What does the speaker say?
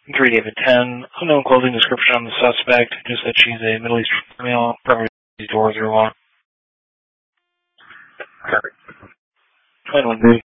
3 David 10, unknown clothing description on the suspect, just that she's a Middle Eastern female, probably these doors are locked. Perfect. 21